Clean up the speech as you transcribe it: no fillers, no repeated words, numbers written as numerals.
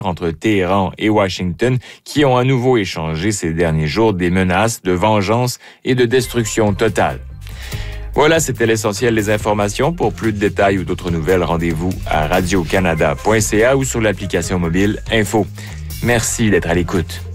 entre Téhéran et Washington qui ont à nouveau échangé ces derniers jours des menaces de vengeance et de destruction totale. Voilà, c'était l'essentiel des informations. Pour plus de détails ou d'autres nouvelles, rendez-vous à radiocanada.ca ou sur l'application mobile Info. Merci d'être à l'écoute.